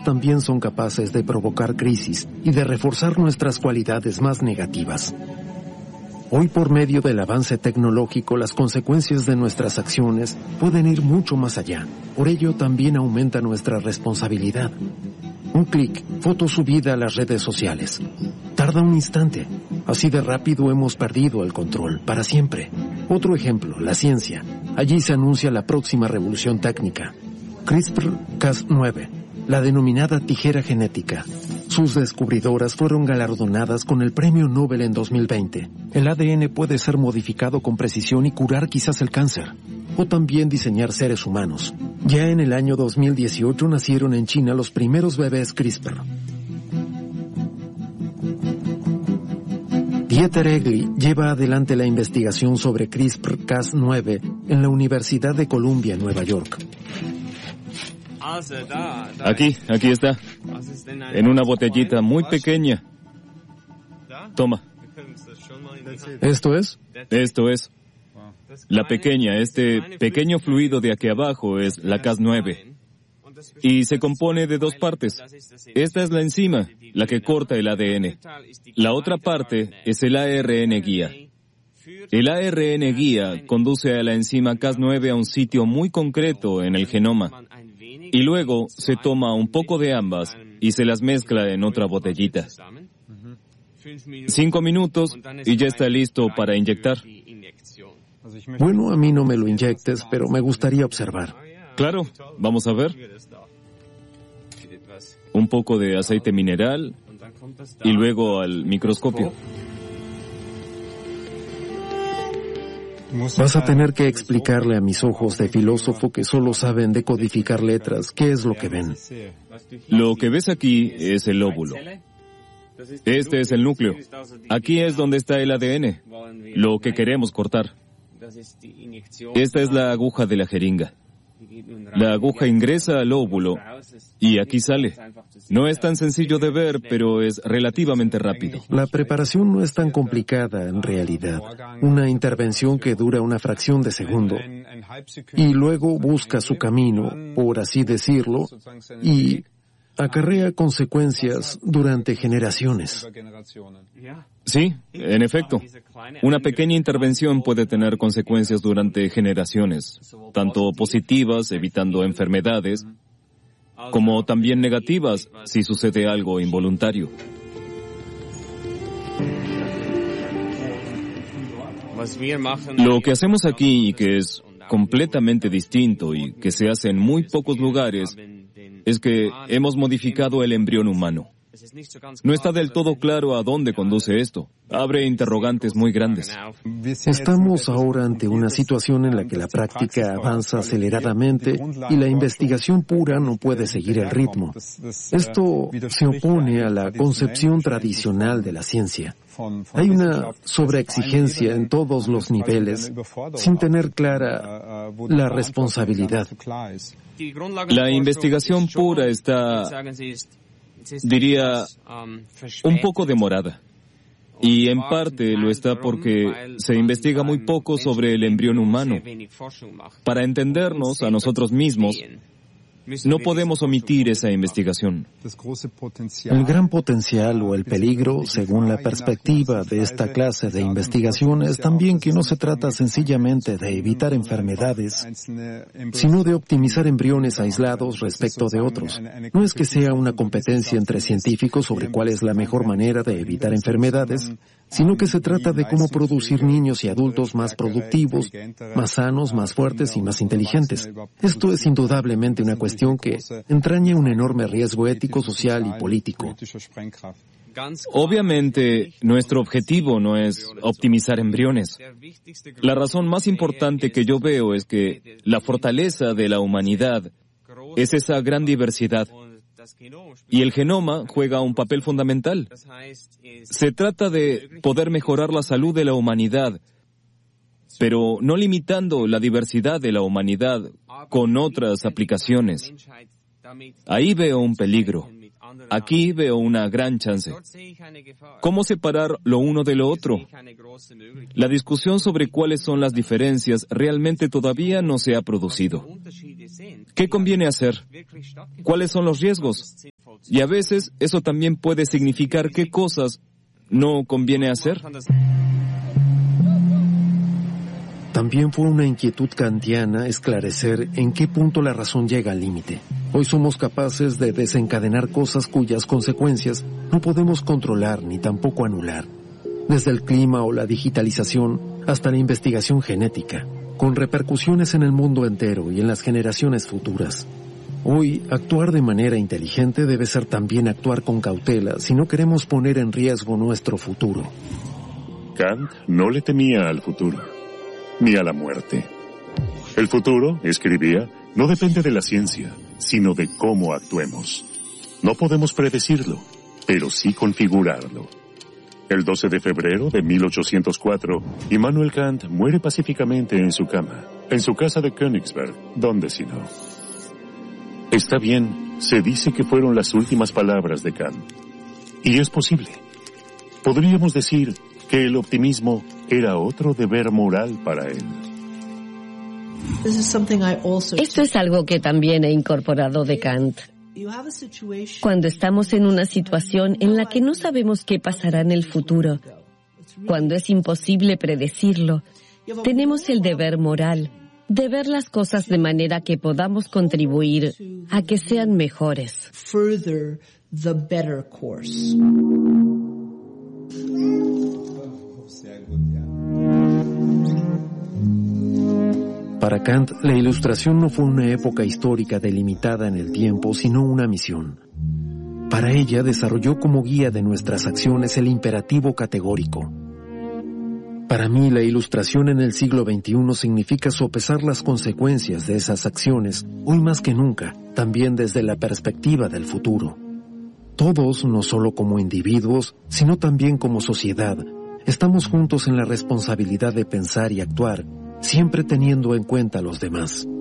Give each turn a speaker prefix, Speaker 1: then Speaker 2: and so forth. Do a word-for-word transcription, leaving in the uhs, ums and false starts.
Speaker 1: también son capaces de provocar crisis y de reforzar nuestras cualidades más negativas. Hoy, por medio del avance tecnológico, las consecuencias de nuestras acciones pueden ir mucho más allá. Por ello, también aumenta nuestra responsabilidad. Un clic, foto subida a las redes sociales. Tarda un instante. Así de rápido hemos perdido el control, para siempre. Otro ejemplo, la ciencia. Allí se anuncia la próxima revolución técnica. CRISPR Cas nueve, la denominada tijera genética. Sus descubridoras fueron galardonadas con el Premio Nobel en dos mil veinte. El A D N puede ser modificado con precisión y curar quizás el cáncer. O también diseñar seres humanos. Ya en el año dos mil dieciocho nacieron en China los primeros bebés CRISPR. Dieter Egli lleva adelante la investigación sobre CRISPR Cas nueve en la Universidad de Columbia, Nueva York.
Speaker 2: Aquí, aquí está. En una botellita muy pequeña. Toma.
Speaker 1: ¿Esto es?
Speaker 2: Esto es. La pequeña, este pequeño fluido de aquí abajo es la Cas nueve. Y se compone de dos partes. Esta es la enzima, la que corta el A D N. La otra parte es el A R N guía. El A R N guía conduce a la enzima Cas nueve a un sitio muy concreto en el genoma. Y luego se toma un poco de ambas y se las mezcla en otra botellita. Cinco minutos y ya está listo para inyectar.
Speaker 1: Bueno, a mí no me lo inyectes, pero me gustaría observar.
Speaker 2: Claro, vamos a ver. Un poco de aceite mineral y luego al microscopio.
Speaker 1: Vas a tener que explicarle a mis ojos de filósofo que solo saben decodificar letras qué es lo que ven.
Speaker 2: Lo que ves aquí es el óvulo. Este es el núcleo. Aquí es donde está el A D N, lo que queremos cortar. Esta es la aguja de la jeringa. La aguja ingresa al óvulo y aquí sale. No es tan sencillo de ver, pero es relativamente rápido.
Speaker 1: La preparación no es tan complicada en realidad. Una intervención que dura una fracción de segundo y luego busca su camino, por así decirlo, y acarrea consecuencias durante generaciones.
Speaker 2: Sí, en efecto. Una pequeña intervención puede tener consecuencias durante generaciones, tanto positivas, evitando enfermedades, como también negativas, si sucede algo involuntario. Lo que hacemos aquí, y que es completamente distinto y que se hace en muy pocos lugares, es que hemos modificado el embrión humano. No está del todo claro a dónde conduce esto. Abre interrogantes muy grandes.
Speaker 1: Estamos ahora ante una situación en la que la práctica avanza aceleradamente y la investigación pura no puede seguir el ritmo. Esto se opone a la concepción tradicional de la ciencia. Hay una sobreexigencia en todos los niveles, sin tener clara la responsabilidad.
Speaker 2: La investigación pura está, diría, un poco demorada. Y en parte lo está porque se investiga muy poco sobre el embrión humano. Para entendernos a nosotros mismos, no podemos omitir esa investigación.
Speaker 1: El gran potencial o el peligro, según la perspectiva de esta clase de investigación, es también que no se trata sencillamente de evitar enfermedades, sino de optimizar embriones aislados respecto de otros. No es que sea una competencia entre científicos sobre cuál es la mejor manera de evitar enfermedades, sino que se trata de cómo producir niños y adultos más productivos, más sanos, más fuertes y más inteligentes. Esto es indudablemente una cuestión que entraña un enorme riesgo ético, social y político.
Speaker 2: Obviamente, nuestro objetivo no es optimizar embriones. La razón más importante que yo veo es que la fortaleza de la humanidad es esa gran diversidad. Y el genoma juega un papel fundamental. Se trata de poder mejorar la salud de la humanidad, pero no limitando la diversidad de la humanidad con otras aplicaciones. Ahí veo un peligro. Aquí veo una gran chance. ¿Cómo separar lo uno de lo otro? La discusión sobre cuáles son las diferencias realmente todavía no se ha producido. ¿qué conviene hacer? ¿Cuáles son los riesgos? Y a veces eso también puede significar qué cosas no conviene hacer.
Speaker 1: También fue una inquietud kantiana esclarecer en qué punto la razón llega al límite. Hoy somos capaces de desencadenar cosas cuyas consecuencias no podemos controlar ni tampoco anular. Desde el clima o la digitalización hasta la investigación genética, con repercusiones en el mundo entero y en las generaciones futuras. Hoy, actuar de manera inteligente debe ser también actuar con cautela si no queremos poner en riesgo nuestro futuro.
Speaker 3: Kant no le temía al futuro, ni a la muerte. El futuro, escribía, no depende de la ciencia, sino de cómo actuemos. No podemos predecirlo, pero sí configurarlo. El doce de febrero de mil ochocientos cuatro, Immanuel Kant muere pacíficamente en su cama, en su casa de Königsberg, donde si no. Está bien, se dice que fueron las últimas palabras de Kant. Y es posible. Podríamos decir que el optimismo era otro deber moral para él.
Speaker 4: Esto es algo que también he incorporado de Kant. Cuando estamos en una situación en la que no sabemos qué pasará en el futuro, cuando es imposible predecirlo, tenemos el deber moral de ver las cosas de manera que podamos contribuir a que sean mejores.
Speaker 1: Para Kant, la Ilustración no fue una época histórica delimitada en el tiempo, sino una misión. Para ella, desarrolló como guía de nuestras acciones el imperativo categórico. Para mí, la Ilustración en el siglo veintiuno significa sopesar las consecuencias de esas acciones, hoy más que nunca, también desde la perspectiva del futuro. Todos, no solo como individuos, sino también como sociedad, estamos juntos en la responsabilidad de pensar y actuar, siempre teniendo en cuenta a los demás.